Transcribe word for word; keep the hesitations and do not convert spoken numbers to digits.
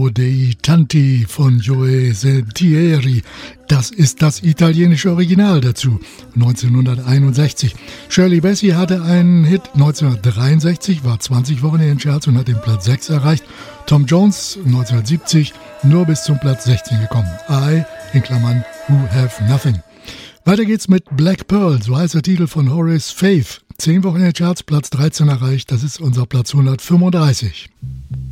Ritmo dei Tanti von Joe Sentieri. Das ist das italienische Original dazu, neunzehnhunderteinundsechzig. Shirley Bassey hatte einen Hit neunzehnhundertdreiundsechzig, war zwanzig Wochen in den Charts und hat den Platz sechs erreicht. Tom Jones neunzehnhundertsiebzig nur bis zum Platz sechzehn gekommen. I, in Klammern, Who Have Nothing. Weiter geht's mit Black Pearl, so heißt der Titel von Horace Faith. Zehn Wochen in den Charts, Platz dreizehn erreicht, das ist unser Platz hundertfünfunddreißig.